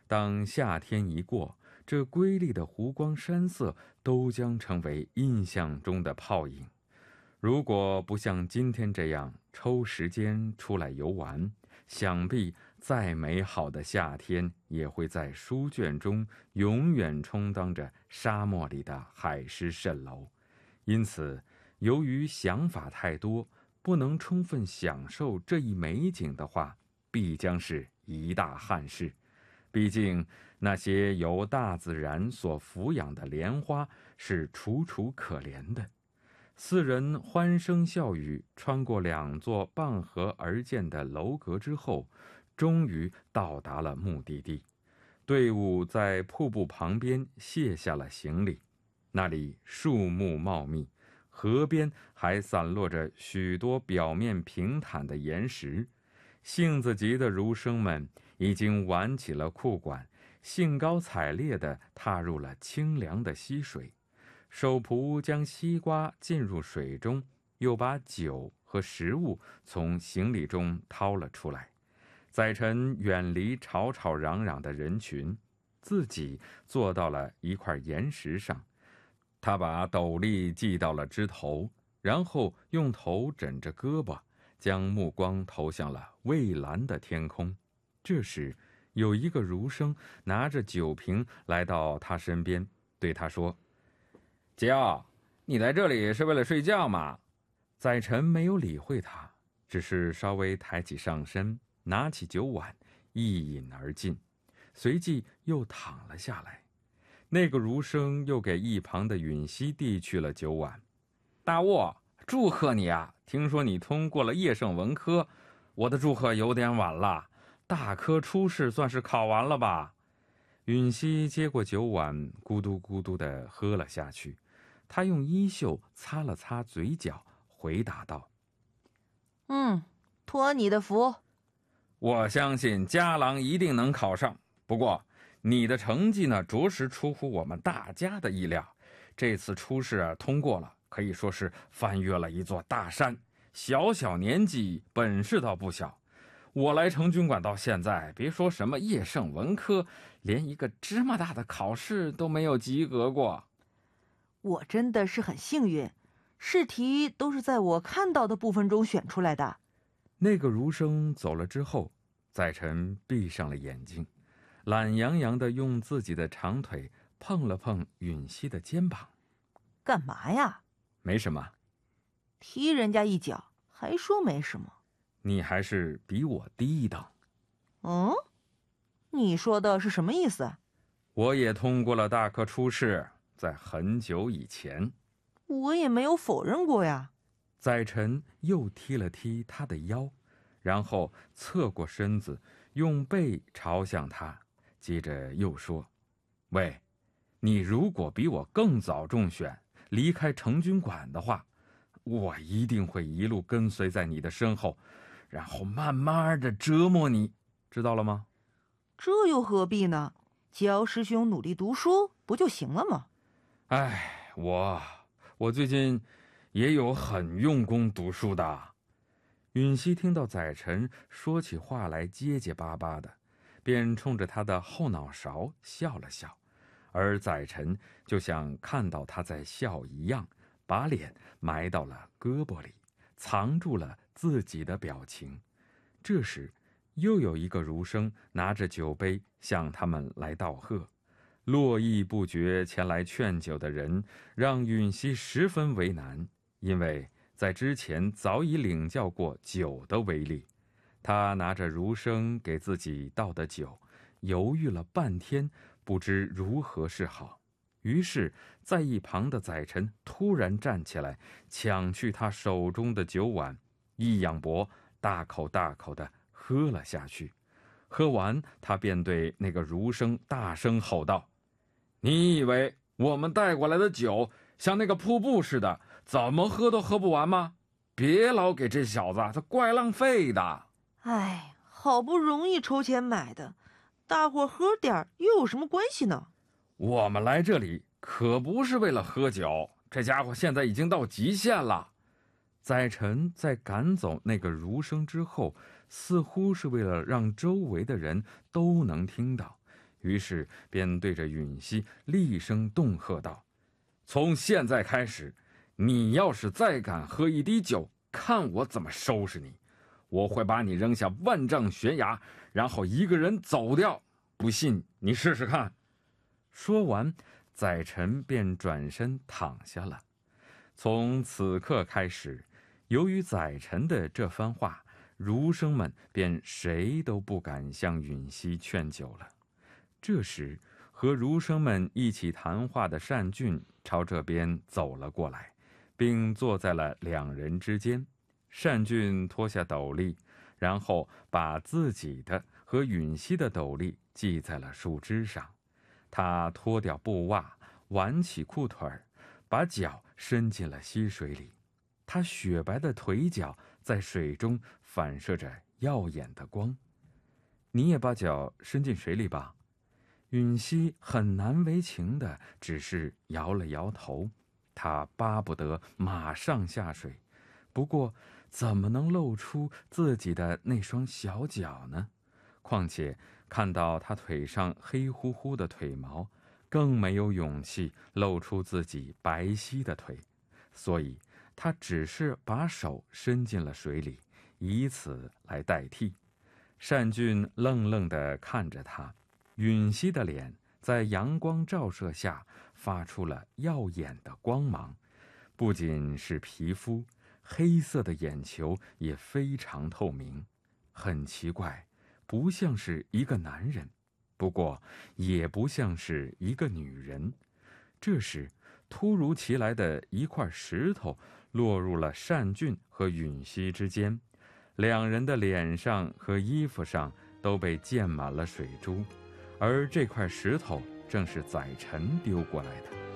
当夏天一过，这瑰丽的湖光山色都将成为印象中的泡影。如果不像今天这样抽时间出来游玩，想必再美好的夏天也会在书卷中永远充当着沙漠里的海市蜃楼。因此，由于想法太多，不能充分享受这一美景的话，必将是一大憾事。毕竟那些由大自然所抚养的莲花是楚楚可怜的。四人欢声笑语，穿过2座傍河而建的楼阁之后，终于到达了目的地。队伍在瀑布旁边卸下了行李，那里树木茂密，河边还散落着许多表面平坦的岩石。性子急的儒生们已经挽起了裤管，兴高采烈地踏入了清凉的溪水。手仆将西瓜浸入水中，又把酒和食物从行李中掏了出来。载臣远离吵吵嚷嚷的人群，自己坐到了一块岩石上。他把斗笠系到了枝头，然后用头枕着胳膊，将目光投向了蔚蓝的天空。这时，有一个儒生拿着酒瓶来到他身边，对他说：“桀骜，你来这里是为了睡觉吗？”载臣没有理会他，只是稍微抬起上身，拿起酒碗，一饮而尽，随即又躺了下来。那个儒生又给一旁的允熙递去了酒碗：“大卧，祝贺你啊！听说你通过了叶圣文科，我的祝贺有点晚了，大科初试算是考完了吧？”允熙接过酒碗，咕嘟咕嘟地喝了下去。他用衣袖擦了擦嘴角，回答道：“ 托你的福。 我相信家郎一定能考上。不过，你的成绩呢，着实出乎我们大家的意料。这次初试通过了，可以说是翻越了一座大山。小小年纪，本事倒不小。我来成军馆到现在，别说什么叶圣文科，连一个芝麻大的考试都没有及格过。 我真的是很幸运，试题都是在我看到的部分中选出来的。” 那个儒生走了之后，载臣闭上了眼睛，懒洋洋地用自己的长腿碰了碰允熙的肩膀。 “干嘛呀？”“ 没什么。”“ 踢人家一脚还说没什么？ 你还是比我低一等。”“ 你说的是什么意思？”“ 我也通过了大科初试，在很久以前。”“ 我也没有否认过呀。” 载臣又踢了踢他的腰，然后侧过身子，用背朝向他，接着又说：“喂，你如果比我更早中选，离开成军馆的话，我一定会一路跟随在你的身后，然后慢慢的折磨你，知道了吗？”“ 这又何必呢？教师兄努力读书不就行了吗？”“ 哎，我最近也有很用功读书的。”允熙听到载臣说起话来结结巴巴的，便冲着他的后脑勺笑了笑，而载臣就像看到他在笑一样，把脸埋到了胳膊里，藏住了自己的表情。这时，又有一个儒生拿着酒杯向他们来道贺。络绎不绝前来劝酒的人让允熙十分为难，因为在之前早已领教过酒的威力。他拿着儒生给自己倒的酒，犹豫了半天，不知如何是好。于是在一旁的载臣突然站起来，抢去他手中的酒碗，一仰脖，大口大口地喝了下去。喝完，他便对那个儒生大声吼道：“你以为我们带过来的酒像那个瀑布似的，怎么喝都喝不完吗？别老给这小子，他怪浪费的。”“ 哎，好不容易筹钱买的，大伙喝点又有什么关系呢？”“ 我们来这里可不是为了喝酒，这家伙现在已经到极限了。”载臣在赶走那个儒生之后，似乎是为了让周围的人都能听到， 于是便对着允熙厉声恫喝道：“从现在开始，你要是再敢喝一滴酒，看我怎么收拾你！我会把你扔下万丈悬崖，然后一个人走掉。不信你试试看。”说完，宰臣便转身躺下了。从此刻开始，由于宰臣的这番话，儒生们便谁都不敢向允熙劝酒了。这时，和儒生们一起谈话的单俊朝这边走了过来，并坐在了两人之间。单俊脱下斗笠，然后把自己的和允熙的斗笠系在了树枝上。他脱掉布袜，挽起裤腿儿，把脚伸进了溪水里。他雪白的腿脚在水中反射着耀眼的光。你也把脚伸进水里吧。允熙很难为情的只是摇了摇头。他巴不得马上下水，不过怎么能露出自己的那双小脚呢？况且看到他腿上黑乎乎的腿毛，更没有勇气露出自己白皙的腿，所以他只是把手伸进了水里，以此来代替。单俊愣愣地看着他，允熙的脸在阳光照射下发出了耀眼的光芒，不仅是皮肤，黑色的眼球也非常透明，很奇怪，不像是一个男人，不过也不像是一个女人。这时，突如其来的一块石头落入了单俊和允熙之间，两人的脸上和衣服上都被溅满了水珠，而这块石头正是宰臣丢过来的。